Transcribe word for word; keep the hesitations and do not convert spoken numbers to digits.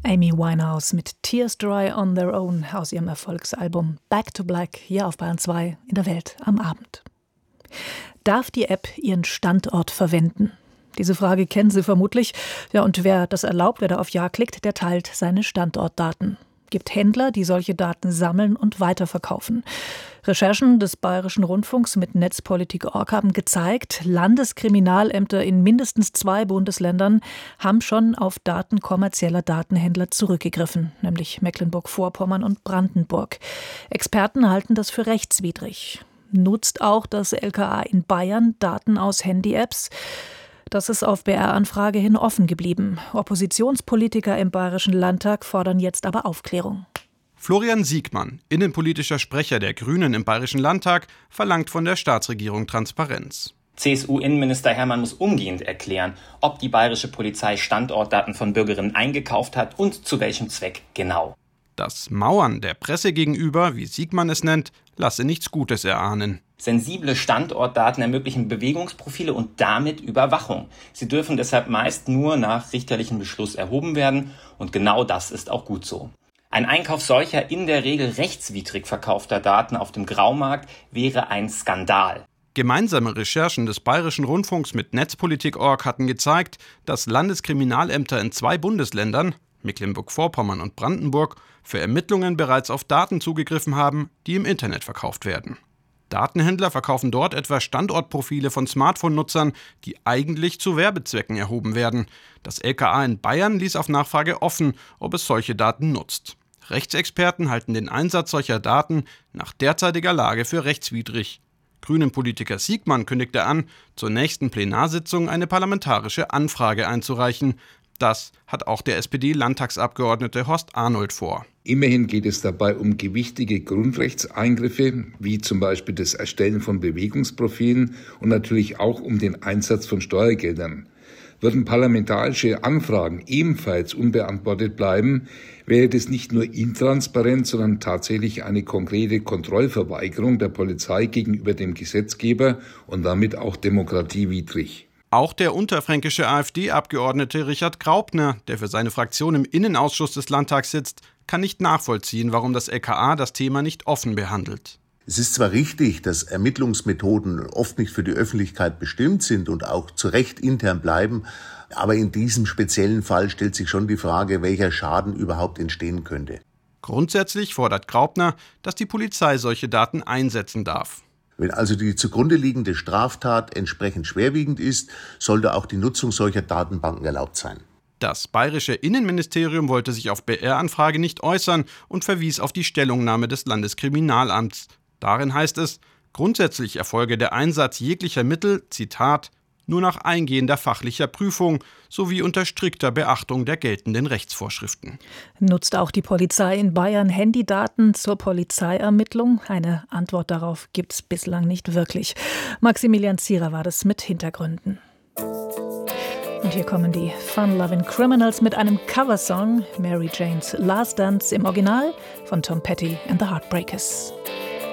Amy Winehouse mit Tears Dry on Their Own aus ihrem Erfolgsalbum Back to Black hier auf Bayern zwei in der Welt am Abend. Darf die App ihren Standort verwenden? Diese Frage kennen Sie vermutlich. Ja, und wer das erlaubt, wer da auf Ja klickt, der teilt seine Standortdaten. Gibt Händler, die solche Daten sammeln und weiterverkaufen. Recherchen des Bayerischen Rundfunks mit Netzpolitik Punkt org haben gezeigt, Landeskriminalämter in mindestens zwei Bundesländern haben schon auf Daten kommerzieller Datenhändler zurückgegriffen, nämlich Mecklenburg-Vorpommern und Brandenburg. Experten halten das für rechtswidrig. Nutzt auch das L K A in Bayern Daten aus Handy-Apps? Das ist auf B R-Anfrage hin offen geblieben. Oppositionspolitiker im Bayerischen Landtag fordern jetzt aber Aufklärung. Florian Siegmann, innenpolitischer Sprecher der Grünen im Bayerischen Landtag, verlangt von der Staatsregierung Transparenz. C S U-Innenminister Hermann muss umgehend erklären, ob die bayerische Polizei Standortdaten von Bürgerinnen eingekauft hat und zu welchem Zweck genau. Das Mauern der Presse gegenüber, wie Siegmann es nennt, lasse nichts Gutes erahnen. Sensible Standortdaten ermöglichen Bewegungsprofile und damit Überwachung. Sie dürfen deshalb meist nur nach richterlichem Beschluss erhoben werden und genau das ist auch gut so. Ein Einkauf solcher in der Regel rechtswidrig verkaufter Daten auf dem Graumarkt wäre ein Skandal. Gemeinsame Recherchen des Bayerischen Rundfunks mit Netzpolitik Punkt org hatten gezeigt, dass Landeskriminalämter in zwei Bundesländern, Mecklenburg-Vorpommern und Brandenburg, für Ermittlungen bereits auf Daten zugegriffen haben, die im Internet verkauft werden. Datenhändler verkaufen dort etwa Standortprofile von Smartphone-Nutzern, die eigentlich zu Werbezwecken erhoben werden. Das L K A in Bayern ließ auf Nachfrage offen, ob es solche Daten nutzt. Rechtsexperten halten den Einsatz solcher Daten nach derzeitiger Lage für rechtswidrig. Grünen-Politiker Siegmann kündigte an, zur nächsten Plenarsitzung eine parlamentarische Anfrage einzureichen. Das hat auch der S P D-Landtagsabgeordnete Horst Arnold vor. Immerhin geht es dabei um gewichtige Grundrechtseingriffe, wie zum Beispiel das Erstellen von Bewegungsprofilen und natürlich auch um den Einsatz von Steuergeldern. Würden parlamentarische Anfragen ebenfalls unbeantwortet bleiben, wäre das nicht nur intransparent, sondern tatsächlich eine konkrete Kontrollverweigerung der Polizei gegenüber dem Gesetzgeber und damit auch demokratiewidrig. Auch der unterfränkische AfD-Abgeordnete Richard Graupner, der für seine Fraktion im Innenausschuss des Landtags sitzt, kann nicht nachvollziehen, warum das L K A das Thema nicht offen behandelt. Es ist zwar richtig, dass Ermittlungsmethoden oft nicht für die Öffentlichkeit bestimmt sind und auch zu Recht intern bleiben, aber in diesem speziellen Fall stellt sich schon die Frage, welcher Schaden überhaupt entstehen könnte. Grundsätzlich fordert Graupner, dass die Polizei solche Daten einsetzen darf. Wenn also die zugrunde liegende Straftat entsprechend schwerwiegend ist, sollte auch die Nutzung solcher Datenbanken erlaubt sein. Das bayerische Innenministerium wollte sich auf B R-Anfrage nicht äußern und verwies auf die Stellungnahme des Landeskriminalamts. Darin heißt es, grundsätzlich erfolge der Einsatz jeglicher Mittel, Zitat, nur nach eingehender fachlicher Prüfung sowie unter strikter Beachtung der geltenden Rechtsvorschriften. Nutzt auch die Polizei in Bayern Handydaten zur Polizeiermittlung? Eine Antwort darauf gibt es bislang nicht wirklich. Maximilian Zierer war das mit Hintergründen. Und hier kommen die Fun-Lovin' Criminals mit einem Coversong, Mary Jane's Last Dance im Original von Tom Petty and the Heartbreakers.